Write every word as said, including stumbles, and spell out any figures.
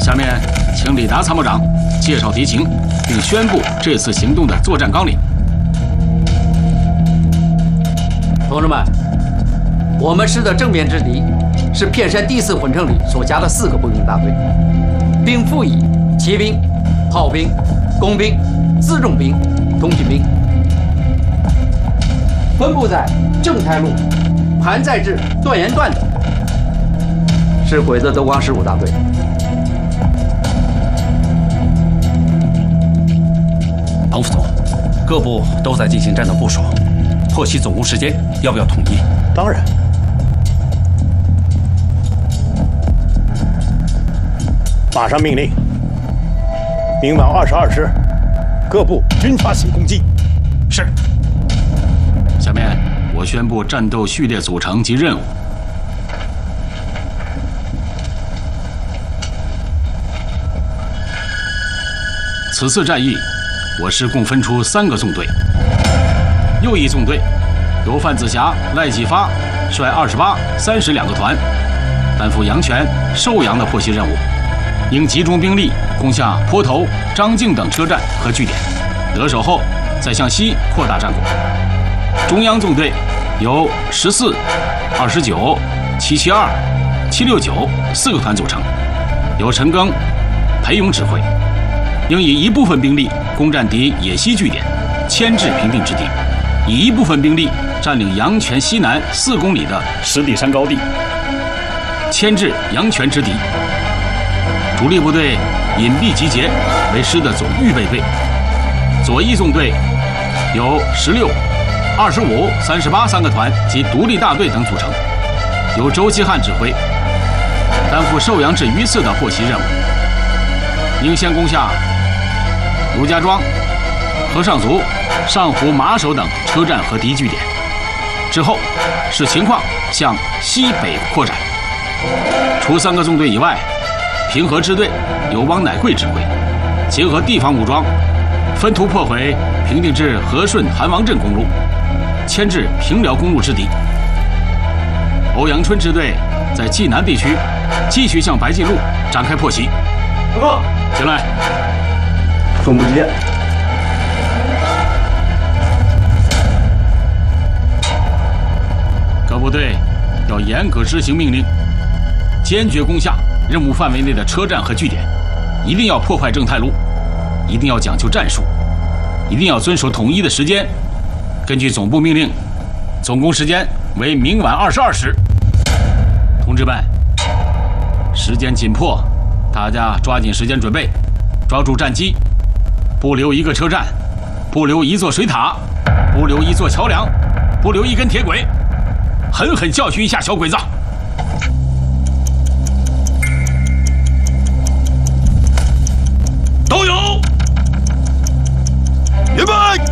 下面，请李达参谋长介绍敌情，并宣布这次行动的作战纲领。 同志们，我们师的正面之敌是片山第四混成旅所加的四个步兵大队，兵附以骑兵、炮兵、工兵、辎重兵、通讯兵，分布在正太路、盘寨至段延段的，是鬼子德光十五大队。 庞副总，各部都在进行战斗部署，破袭总攻时间要不要统一？ 当然。马上命令，明晚二十二时，各部均发起攻击。 是。 下面我宣布战斗序列组成及任务。此次战役，我师共分出三个纵队。右翼纵队由范子霞、赖继发率二十八、三十两个团，担负阳泉、寿阳的破袭任务，应集中兵力攻下坡头、张敬等车站和据点，得手后再向西扩大战果。中央纵队由十四、二十九、七七二、七六九四个团组成，由陈赓、裴勇指挥，应以一部分兵力攻占敌野西据点，牵制平定之敌；以一部分兵力占领阳泉西南四公里的石底山高地，牵制阳泉之敌。主力部队隐蔽集结为师的总预备队。左翼纵队由十六、二十五、三十八三个团及独立大队等组成，由周其汉指挥，担负寿阳至榆次的破袭任务，应先攻下卢家庄、河上族、上湖马首等车站和敌据点，之后视情况向西北扩展。除三个纵队以外，平和支队由汪乃贵指挥，结合地方武装，分途破毁平定至和顺韩王镇公路，牵制平辽公路之敌。欧阳春支队在冀南地区继续向白晋路展开破袭。报告，进来。 总部见。 各部队要严格执行命令，坚决攻下任务范围内的车站和据点，一定要破坏正太路，一定要讲究战术，一定要遵守统一的时间。根据总部命令，总攻时间为明晚二十二时。同志们，时间紧迫，大家抓紧时间准备，抓住战机，不留一个车站，不留一座水塔，不留一座桥梁，不留一根铁轨，狠狠教训一下小鬼子。 都有，预备。